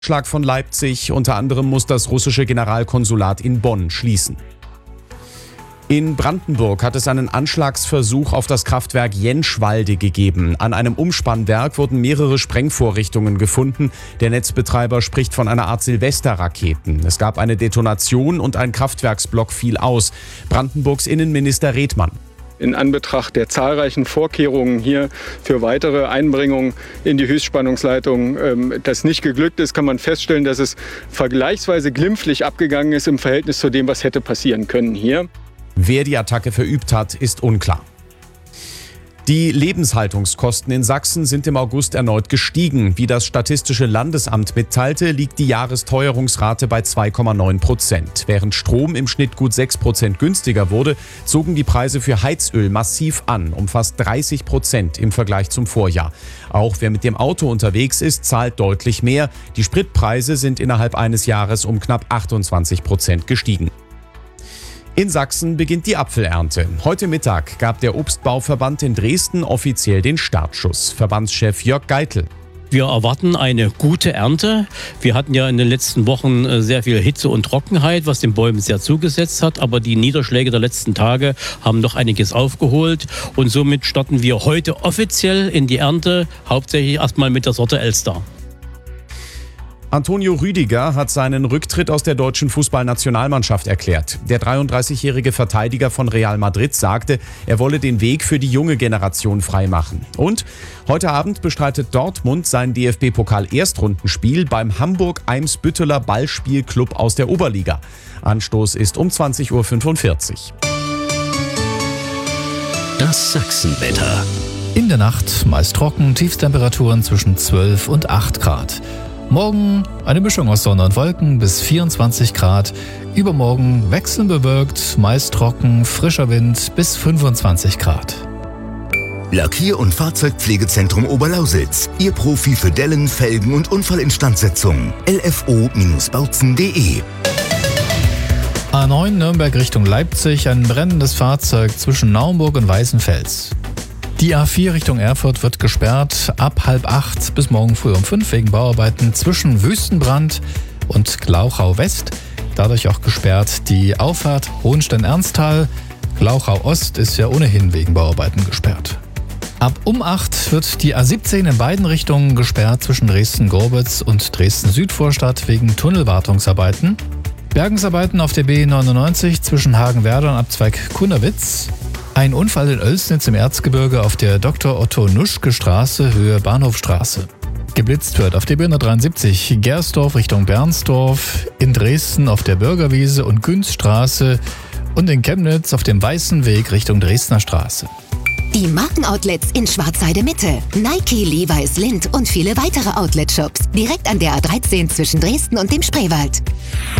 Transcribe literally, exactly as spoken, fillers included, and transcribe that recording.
Schlag von Leipzig, unter anderem muss das russische Generalkonsulat in Bonn schließen. In Brandenburg hat es einen Anschlagsversuch auf das Kraftwerk Jenschwalde gegeben. An einem Umspannwerk wurden mehrere Sprengvorrichtungen gefunden. Der Netzbetreiber spricht von einer Art Silvesterraketen. Es gab eine Detonation und ein Kraftwerksblock fiel aus. Brandenburgs Innenminister Redmann. In Anbetracht der zahlreichen Vorkehrungen hier für weitere Einbringung in die Höchstspannungsleitung, ähm, das nicht geglückt ist, kann man feststellen, dass es vergleichsweise glimpflich abgegangen ist im Verhältnis zu dem, was hätte passieren können hier. Wer die Attacke verübt hat, ist unklar. Die Lebenshaltungskosten in Sachsen sind im August erneut gestiegen. Wie das Statistische Landesamt mitteilte, liegt die Jahresteuerungsrate bei zwei Komma neun Prozent. Während Strom im Schnitt gut sechs Prozent günstiger wurde, zogen die Preise für Heizöl massiv an, um fast dreißig Prozent im Vergleich zum Vorjahr. Auch wer mit dem Auto unterwegs ist, zahlt deutlich mehr. Die Spritpreise sind innerhalb eines Jahres um knapp achtundzwanzig Prozent gestiegen. In Sachsen beginnt die Apfelernte. Heute Mittag gab der Obstbauverband in Dresden offiziell den Startschuss. Verbandschef Jörg Geitel. Wir erwarten eine gute Ernte. Wir hatten ja in den letzten Wochen sehr viel Hitze und Trockenheit, was den Bäumen sehr zugesetzt hat. Aber die Niederschläge der letzten Tage haben noch einiges aufgeholt. Und somit starten wir heute offiziell in die Ernte, hauptsächlich erstmal mit der Sorte Elster. Antonio Rüdiger hat seinen Rücktritt aus der deutschen Fußballnationalmannschaft erklärt. Der dreiunddreißigjährige Verteidiger von Real Madrid sagte, er wolle den Weg für die junge Generation freimachen. Und heute Abend bestreitet Dortmund sein D F B-Pokal-Erstrundenspiel beim Hamburg-Eimsbütteler Ballspielclub aus der Oberliga. Anstoß ist um zwanzig Uhr fünfundvierzig. Das Sachsenwetter. In der Nacht meist trocken, Tiefstemperaturen zwischen zwölf und acht Grad. Morgen eine Mischung aus Sonne und Wolken bis vierundzwanzig Grad. Übermorgen wechselnd bewölkt, meist trocken, frischer Wind bis fünfundzwanzig Grad. Lackier- und Fahrzeugpflegezentrum Oberlausitz. Ihr Profi für Dellen, Felgen und Unfallinstandsetzung. l f o Bindestrich bautzen punkt d e A neun Nürnberg Richtung Leipzig, ein brennendes Fahrzeug zwischen Naumburg und Weißenfels. Die A vier Richtung Erfurt wird gesperrt ab halb acht bis morgen früh um fünf wegen Bauarbeiten zwischen Wüstenbrand und Glauchau West. Dadurch auch gesperrt die Auffahrt Hohenstein-Ernsthal. Glauchau Ost ist ja ohnehin wegen Bauarbeiten gesperrt. Ab um acht wird die A siebzehn in beiden Richtungen gesperrt zwischen Dresden-Gorbitz und Dresden-Südvorstadt wegen Tunnelwartungsarbeiten. Bergungsarbeiten auf der B neunundneunzig zwischen Hagenwerder und Abzweig Kunnerwitz. Ein Unfall in Oelsnitz im Erzgebirge auf der Doktor Otto Nuschke Straße, Höhe Bahnhofstraße. Geblitzt wird auf der B hundertdreiundsiebzig Gersdorf Richtung Bernsdorf, in Dresden auf der Bürgerwiese und Günzstraße und in Chemnitz auf dem Weißen Weg Richtung Dresdner Straße. Die Markenoutlets in Schwarzheide Mitte. Nike, Levi's, Lindt und viele weitere Outlet-Shops. Direkt an der A dreizehn zwischen Dresden und dem Spreewald.